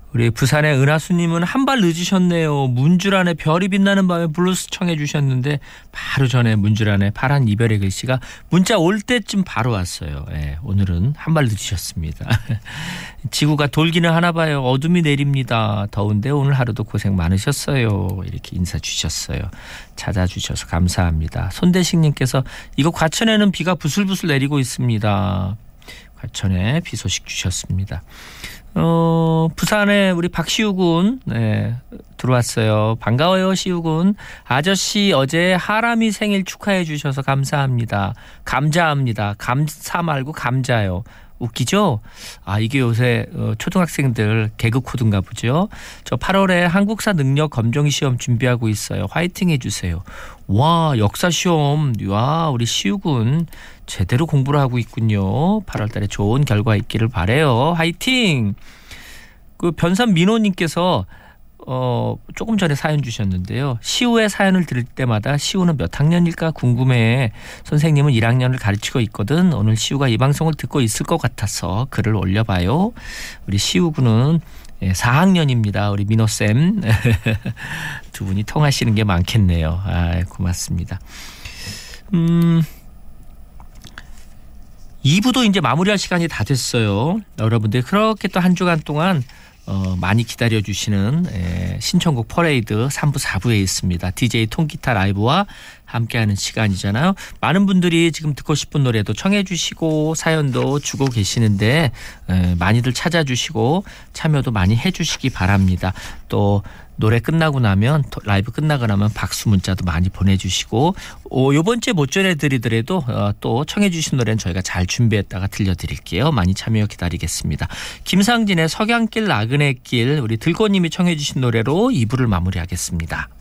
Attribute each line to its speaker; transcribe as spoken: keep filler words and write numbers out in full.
Speaker 1: 우리 부산의 은하수님은 한 발 늦으셨네요. 문주란의 별이 빛나는 밤에 블루스 청해 주셨는데 바로 전에 문주란의 파란 이별의 글씨가 문자 올 때쯤 바로 왔어요. 예, 오늘은 한 발 늦으셨습니다. 지구가 돌기는 하나 봐요. 어둠이 내립니다. 더운데 오늘 하루도 고생 많으셨어요. 이렇게 인사 주셨어요. 찾아주셔서 감사합니다. 손대식님께서 이거 과천에는 비가 부슬부슬 내리고 있습니다. 과천에 비 소식 주셨습니다. 어, 부산에 우리 박시우 군, 네, 들어왔어요. 반가워요, 시우 군. 아저씨 어제 하람이 생일 축하해 주셔서 감사합니다. 감자합니다. 감사 말고 감자요. 웃기죠? 아, 이게 요새 초등학생들 개그 코드인가 보죠. 저 팔월에 한국사 능력 검정 시험 준비하고 있어요. 화이팅 해주세요. 와, 역사 시험. 와, 우리 시우 군 제대로 공부를 하고 있군요. 팔월 달에 좋은 결과 있기를 바라요. 화이팅! 그 변산 민호님께서 어, 조금 전에 사연 주셨는데요. 시우의 사연을 들을 때마다 시우는 몇 학년일까 궁금해. 선생님은 일 학년을 가르치고 있거든. 오늘 시우가 이 방송을 듣고 있을 것 같아서 글을 올려봐요. 우리 시우군은 사 학년입니다. 우리 민호쌤. 두 분이 통하시는 게 많겠네요. 아, 고맙습니다. 음, 이 부도 이제 마무리할 시간이 다 됐어요. 여러분들 그렇게 또 한 주간 동안 어, 많이 기다려주시는 에, 신청곡 퍼레이드 삼 부 사 부에 있습니다. 디제이 통기타 라이브와 함께하는 시간이잖아요. 많은 분들이 지금 듣고 싶은 노래도 청해 주시고 사연도 주고 계시는데 에, 많이들 찾아주시고 참여도 많이 해주시기 바랍니다. 또 노래 끝나고 나면 라이브 끝나고 나면 박수 문자도 많이 보내주시고 오, 요번 주에 못 전해드리더라도 어, 또 청해 주신 노래는 저희가 잘 준비했다가 들려드릴게요. 많이 참여 기다리겠습니다. 김상진의 석양길 나그네길 우리 들꽃님이 청해 주신 노래로 이 부를 마무리하겠습니다.